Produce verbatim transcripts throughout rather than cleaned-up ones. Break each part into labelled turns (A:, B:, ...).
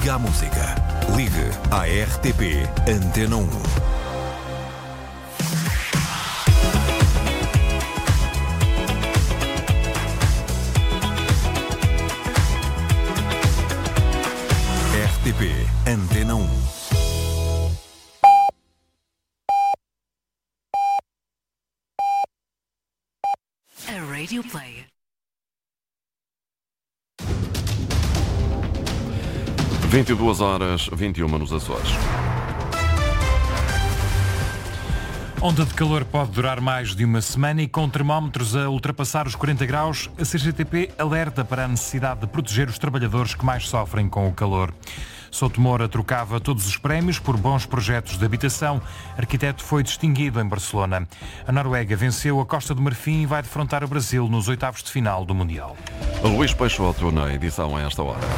A: Liga à música. Ligue à R T P Antena um. R T P Antena um.
B: A Radio Player.
C: vinte e duas horas, vinte e uma nos Açores.
D: Onda de calor pode durar mais de uma semana e com termómetros a ultrapassar os quarenta graus, a C G T P alerta para a necessidade de proteger os trabalhadores que mais sofrem com o calor. Souto Moura trocava todos os prémios por bons projetos de habitação. Arquiteto foi distinguido em Barcelona. A Noruega venceu a Costa do Marfim e vai defrontar o Brasil nos oitavos de final do Mundial.
C: Luís Peixoto na edição a esta hora.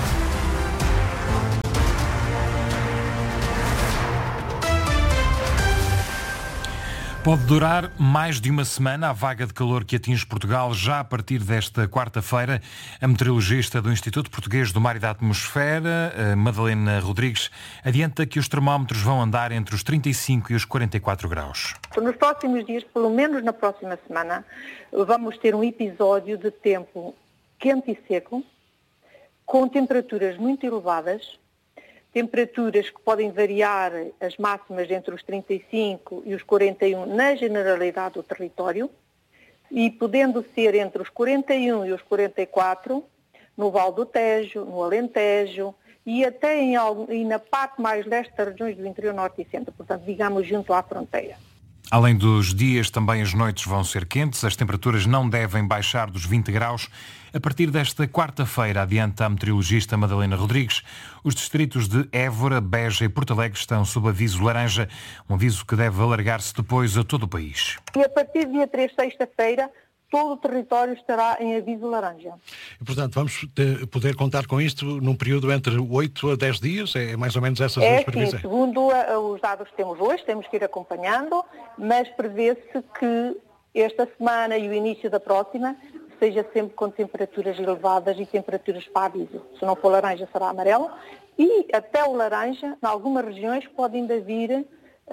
D: Pode durar mais de uma semana a vaga de calor que atinge Portugal já a partir desta quarta-feira. A meteorologista do Instituto Português do Mar e da Atmosfera, Madalena Rodrigues, adianta que os termómetros vão andar entre os trinta e cinco e os quarenta e quatro graus.
E: Nos próximos dias, pelo menos na próxima semana, vamos ter um episódio de tempo quente e seco, com temperaturas muito elevadas, temperaturas que podem variar as máximas entre os trinta e cinco e os quarenta e um na generalidade do território e podendo ser entre os quarenta e um e os quarenta e quatro no Vale do Tejo, no Alentejo e até em, e na parte mais leste das regiões do interior norte e centro, portanto, digamos, junto à fronteira.
D: Além dos dias, também as noites vão ser quentes. As temperaturas não devem baixar dos vinte graus. A partir desta quarta-feira, adianta a meteorologista Madalena Rodrigues, os distritos de Évora, Beja e Porto Alegre estão sob aviso laranja, um aviso que deve alargar-se depois a todo o país.
E: E a partir do dia três, sexta-feira, todo o território estará em aviso laranja.
F: E, portanto, vamos ter, poder contar com isto num período entre oito a dez dias? É mais ou menos essas
E: é,
F: duas previsões?
E: Sim, segundo os dados que temos hoje, temos que ir acompanhando, mas prevê-se que esta semana e o início da próxima seja sempre com temperaturas elevadas e temperaturas para aviso. Se não for laranja, será amarelo. E até o laranja, em algumas regiões, pode ainda vir uh,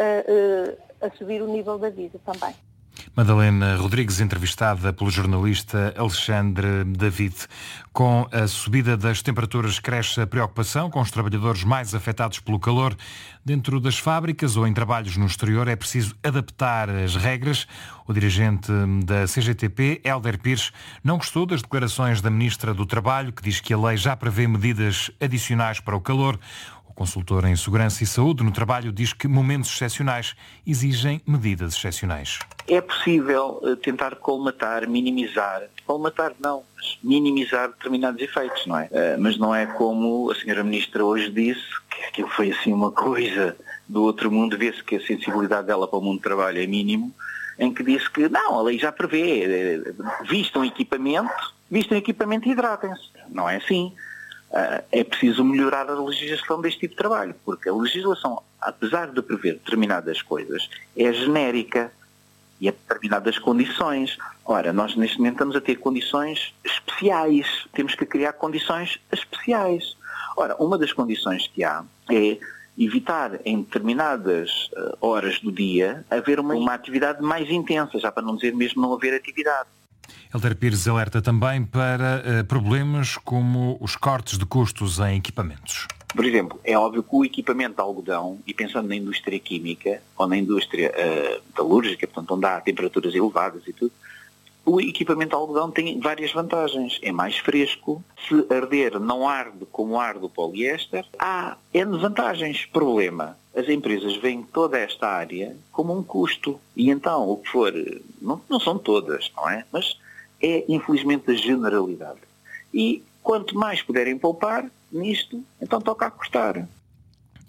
E: uh, a subir o nível de aviso também.
D: Madalena Rodrigues, entrevistada pelo jornalista Alexandre David. Com a subida das temperaturas cresce a preocupação com os trabalhadores mais afetados pelo calor. Dentro das fábricas ou em trabalhos no exterior é preciso adaptar as regras. O dirigente da C G T P, Hélder Pires, não gostou das declarações da Ministra do Trabalho, que diz que a lei já prevê medidas adicionais para o calor. O consultor em Segurança e Saúde no Trabalho diz que momentos excepcionais exigem medidas excepcionais.
G: É possível tentar colmatar, minimizar, colmatar não, mas minimizar determinados efeitos, não é? Mas não é como a senhora Ministra hoje disse, que aquilo foi assim uma coisa do outro mundo, vê-se que a sensibilidade dela para o mundo do trabalho é mínimo, em que disse que não, a lei já prevê, vistam equipamento, vistam equipamento e hidratem-se. Não é assim. Uh, é preciso melhorar a legislação deste tipo de trabalho, porque a legislação, apesar de prever determinadas coisas, é genérica e é determinadas condições. Ora, nós neste momento estamos a ter condições especiais, temos que criar condições especiais. Ora, uma das condições que há é evitar em determinadas uh, horas do dia haver uma, uma atividade mais intensa, já para não dizer mesmo não haver atividade.
D: Hélder Pires alerta também para uh, problemas como os cortes de custos em equipamentos.
G: Por exemplo, é óbvio que o equipamento de algodão, e pensando na indústria química ou na indústria uh, metalúrgica, portanto onde há temperaturas elevadas e tudo, o equipamento de algodão tem várias vantagens. É mais fresco, se arder não arde como arde o poliéster. Há N vantagens. Problema, as empresas veem toda esta área como um custo. E então, o que for, não, não são todas, não é? Mas é infelizmente a generalidade. E quanto mais puderem poupar nisto, então toca a custar.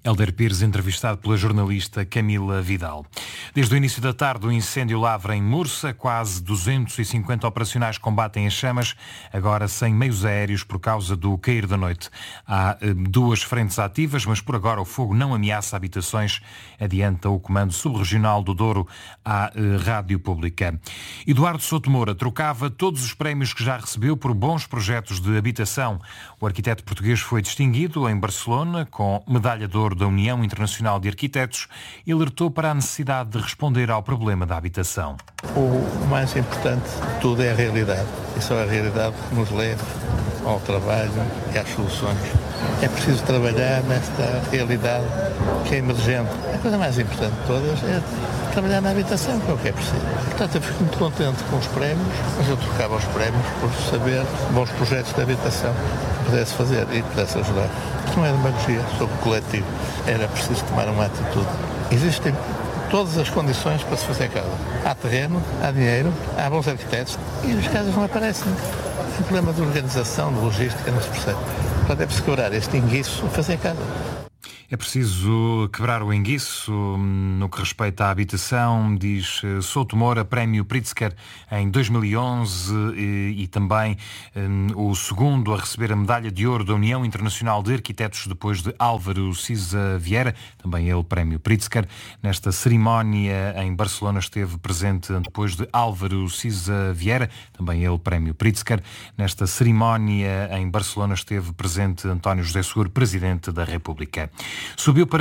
D: Hélder Pires, entrevistado pela jornalista Camila Vidal. Desde o início da tarde, o incêndio lavra em Mursa. Quase duzentos e cinquenta operacionais combatem as chamas, agora sem meios aéreos por causa do cair da noite. Há eh, duas frentes ativas, mas por agora o fogo não ameaça habitações, adianta o Comando Subregional do Douro à eh, Rádio Pública. Eduardo Souto Moura trocava todos os prémios que já recebeu por bons projetos de habitação. O arquiteto português foi distinguido em Barcelona com medalha de ouro da União Internacional de Arquitetos e alertou para a necessidade de responder ao problema da habitação.
H: O mais importante de tudo é a realidade. E só a realidade que nos leva ao trabalho e às soluções. É preciso trabalhar nesta realidade que é emergente. A coisa mais importante de todas é trabalhar na habitação, que é o que é preciso. Portanto, eu fico muito contente com os prémios, mas eu trocava os prémios por saber bons projetos de habitação que pudesse fazer e pudesse ajudar. Não é demagogia sobre o coletivo. Era preciso tomar uma atitude. Existem todas as condições para se fazer casa. Há terreno, há dinheiro, há bons arquitetos e as casas não aparecem. É um problema de organização, de logística, não se percebe. Portanto, é preciso quebrar este enguiço e fazer casa.
D: É preciso quebrar o enguiço no que respeita à habitação, diz Souto Moura, Prémio Pritzker em dois mil e onze e, e também um, o segundo a receber a medalha de ouro da União Internacional de Arquitetos depois de Álvaro Siza Vieira, também ele Prémio Pritzker. Nesta cerimónia em Barcelona esteve presente depois de Álvaro Siza Vieira, também ele Prémio Pritzker. Nesta cerimónia em Barcelona esteve presente António José Seguro, Presidente da República. Subiu para